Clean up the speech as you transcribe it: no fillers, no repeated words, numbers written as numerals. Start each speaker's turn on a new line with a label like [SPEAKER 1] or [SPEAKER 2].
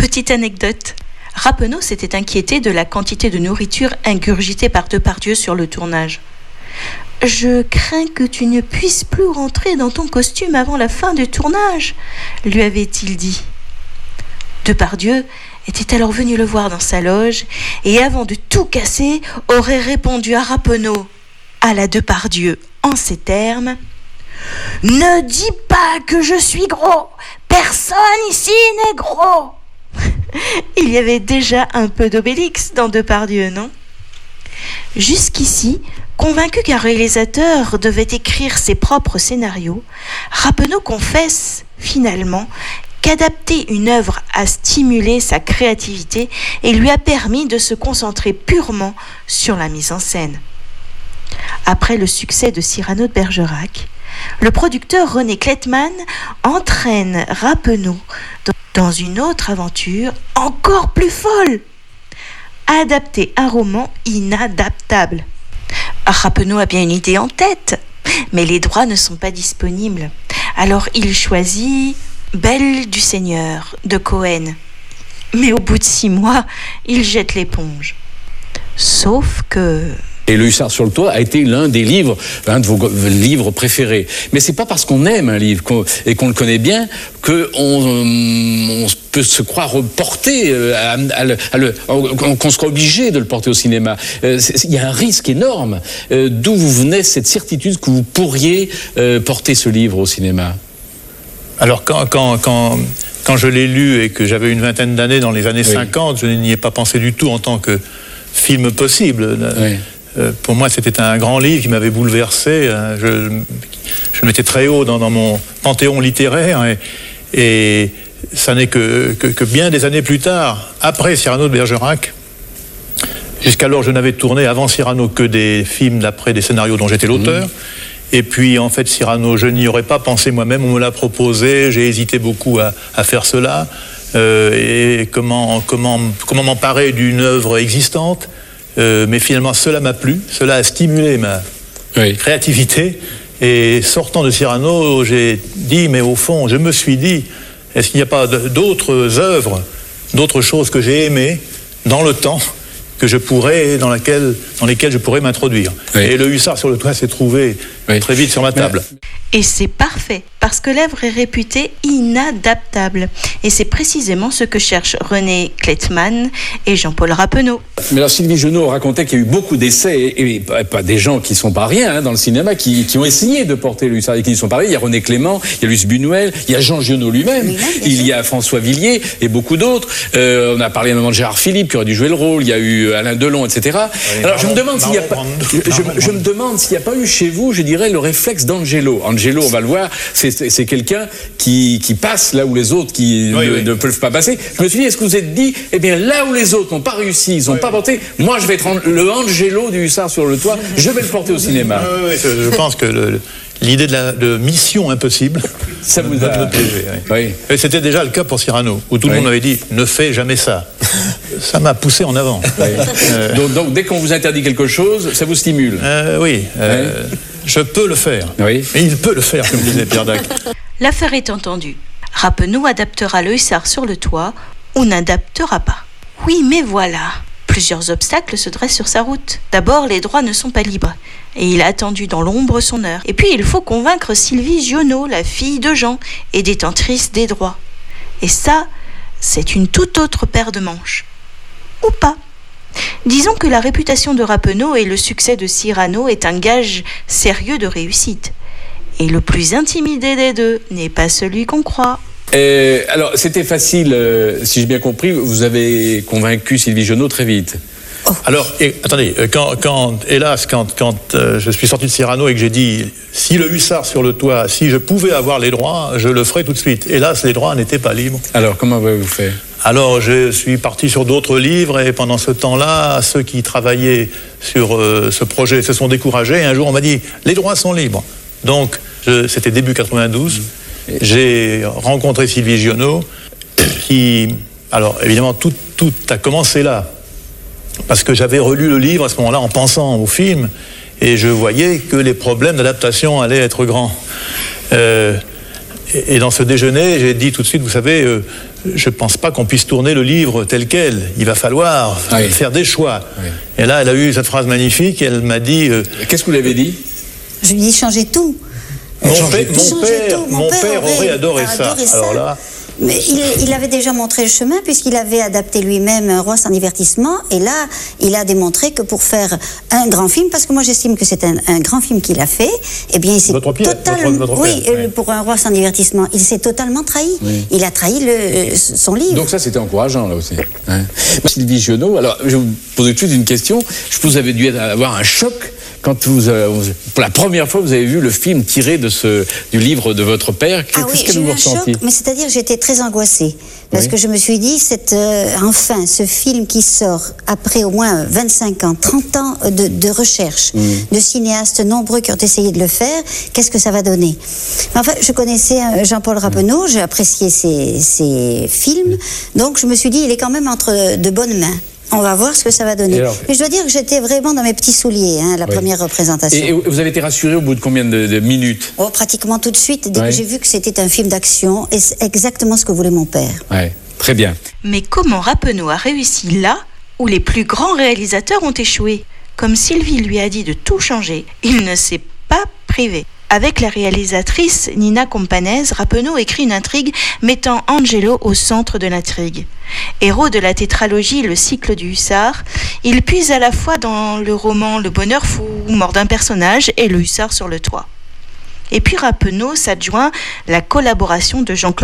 [SPEAKER 1] Petite anecdote. Rappeneau s'était inquiété de la quantité de nourriture ingurgitée par Depardieu sur le tournage. « Je crains que tu ne puisses plus rentrer dans ton costume avant la fin du tournage », lui avait-il dit. Depardieu était alors venu le voir dans sa loge et avant de tout casser, aurait répondu à Rappeneau, à la Depardieu, en ces termes: « Ne dis pas que je suis gros, personne ici n'est gros !» Il y avait déjà un peu d'Obélix dans Depardieu, non ? Jusqu'ici, convaincu qu'un réalisateur devait écrire ses propres scénarios, Rappeneau confesse, finalement, qu'adapter une œuvre a stimulé sa créativité et lui a permis de se concentrer purement sur la mise en scène. Après le succès de Cyrano de Bergerac, le producteur René Klettmann entraîne Rappeneau dans une autre aventure encore plus folle. Adapter un roman inadaptable. Rappeneau a bien une idée en tête, mais les droits ne sont pas disponibles. Alors il choisit Belle du Seigneur de Cohen. Mais au bout de 6 mois, il jette l'éponge. Sauf que...
[SPEAKER 2] Et Le Hussard sur le toit a été l'un de vos livres préférés. Mais c'est pas parce qu'on aime un livre et qu'on le connaît bien qu'on peut se croire porté, qu'on sera obligé de le porter au cinéma. Il y a un risque énorme. D'où vous venez cette certitude que vous pourriez porter ce livre au cinéma ?
[SPEAKER 3] Alors quand je l'ai lu et que j'avais une vingtaine d'années dans les années 50, je n'y ai pas pensé du tout en tant que film possible. Oui. Pour moi, c'était un grand livre qui m'avait bouleversé. Je me mettais très haut dans mon panthéon littéraire et ça n'est que bien des années plus tard, après Cyrano de Bergerac. Jusqu'alors, je n'avais tourné avant Cyrano que des films d'après des scénarios dont j'étais l'auteur. Et puis, en fait, Cyrano, je n'y aurais pas pensé moi-même. On me l'a proposé. J'ai hésité beaucoup à faire cela. Et comment m'emparer d'une œuvre existante. Mais finalement, cela m'a plu, cela a stimulé ma créativité. Et sortant de Cyrano, j'ai dit, mais au fond, je me suis dit, est-ce qu'il n'y a pas d'autres œuvres, d'autres choses que j'ai aimées dans le temps, que je pourrais, dans lesquelles je pourrais m'introduire. Et Le Hussard sur le toit s'est trouvé très vite sur ma table.
[SPEAKER 1] Et c'est parfait, parce que l'œuvre est réputée inadaptable. Et c'est précisément ce que cherchent René Klettmann et Jean-Paul Rappeneau.
[SPEAKER 2] Mais alors Sylvie Genot racontait qu'il y a eu beaucoup d'essais, et pas des gens qui ne sont pas rien dans le cinéma, qui ont essayé de porter Le Hussard et qui ne sont pas rien. Il y a René Clément, il y a Luce Buñuel, il y a Jean Giono lui-même, il y a François Villiers et beaucoup d'autres. On a parlé à un moment de Gérard Philippe qui aurait dû jouer le rôle, il y a eu Alain Delon, etc. Alors je me demande s'il n'y a pas eu chez vous, je dirais, le réflexe d'Angelo. Angelo, on va le voir, c'est quelqu'un qui passe là où les autres ne peuvent pas passer. Je me suis dit, est-ce que vous êtes dit, eh bien là où les autres n'ont pas réussi, ils n'ont pas porté, moi je vais être le Angelo du Hussard sur le toit, je vais le porter au cinéma.
[SPEAKER 3] Je pense que l'idée de mission impossible,
[SPEAKER 2] ça vous a
[SPEAKER 3] me plaisait. Et c'était déjà le cas pour Cyrano, où tout le monde avait dit, ne fais jamais ça. Ça m'a poussé en avant.
[SPEAKER 2] Donc dès qu'on vous interdit quelque chose, ça vous stimule.
[SPEAKER 3] Je peux le faire. Mais il peut le faire, comme disait Pierre Dac.
[SPEAKER 1] L'affaire est entendue. Rappeneau adaptera Le Hussard sur le toit ou n'adaptera pas. Oui, mais voilà. Plusieurs obstacles se dressent sur sa route. D'abord, les droits ne sont pas libres. Et il a attendu dans l'ombre son heure. Et puis, il faut convaincre Sylvie Giono, la fille de Jean, et détentrice des droits. Et ça, c'est une toute autre paire de manches. Ou pas. Disons que la réputation de Rappeneau et le succès de Cyrano est un gage sérieux de réussite. Et le plus intimidé des deux n'est pas celui qu'on croit.
[SPEAKER 2] Alors, c'était facile, si j'ai bien compris, vous avez convaincu Sylvie Genot très vite.
[SPEAKER 3] Alors, attendez, quand je suis sorti de Cyrano et que j'ai dit, si Le Hussard sur le toit, si je pouvais avoir les droits, je le ferais tout de suite. Hélas, les droits n'étaient pas libres.
[SPEAKER 2] Alors, comment avez-vous fait ?
[SPEAKER 3] Alors, je suis parti sur d'autres livres et pendant ce temps-là, ceux qui travaillaient sur ce projet se sont découragés. Et un jour, on m'a dit, les droits sont libres. Donc, c'était début 92. J'ai rencontré Sylvie Giono qui... Alors, évidemment, tout a commencé là. Parce que j'avais relu le livre à ce moment-là en pensant au film et je voyais que les problèmes d'adaptation allaient être grands. Et dans ce déjeuner, j'ai dit tout de suite, vous savez, je ne pense pas qu'on puisse tourner le livre tel quel. Il va falloir faire des choix. Oui. Et là, elle a eu cette phrase magnifique, et elle m'a dit...
[SPEAKER 2] Qu'est-ce que vous lui avez dit?
[SPEAKER 4] Je lui ai dit, changez tout.
[SPEAKER 3] Mon père aurait adoré ça. Alors là...
[SPEAKER 4] Mais il avait déjà montré le chemin puisqu'il avait adapté lui-même Un roi sans divertissement, et là il a démontré que pour faire un grand film, parce que moi j'estime que c'est un grand film qu'il a fait, eh bien il s'est totalement pour Un roi sans divertissement, il s'est totalement trahi. Oui. Il a trahi son livre.
[SPEAKER 2] Donc ça c'était encourageant là aussi. Hein. Sylvie Giono, alors je vais vous poser tout de suite une question. Je pense que vous avez dû avoir un choc quand pour la première fois vous avez vu le film tiré du livre de votre père. Qu'est-ce que vous ressentiez?
[SPEAKER 4] Mais c'est-à-dire j'étais très angoissée parce que je me suis dit enfin ce film qui sort après au moins 25 ans, 30 ans de recherche, de cinéastes nombreux qui ont essayé de le faire, qu'est-ce que ça va donner? Enfin, je connaissais Jean-Paul Rappeneau, j'ai apprécié ses films, donc je me suis dit il est quand même entre de bonnes mains. On va voir ce que ça va donner. Mais je dois dire que j'étais vraiment dans mes petits souliers, la première représentation.
[SPEAKER 2] Et vous avez été rassurée au bout de combien de minutes?
[SPEAKER 4] Pratiquement tout de suite, dès que j'ai vu que c'était un film d'action, et c'est exactement ce que voulait mon père.
[SPEAKER 2] Ouais, très bien.
[SPEAKER 1] Mais comment Rappeneau a réussi là où les plus grands réalisateurs ont échoué? Comme Sylvie lui a dit de tout changer, il ne s'est pas privé. Avec la réalisatrice Nina Companese, Rappeneau écrit une intrigue mettant Angelo au centre de l'intrigue. Héros de la tétralogie Le cycle du hussard, il puise à la fois dans le roman Le bonheur fou, mort d'un personnage, et Le hussard sur le toit. Et puis Rappeneau s'adjoint la collaboration de Jean-Claude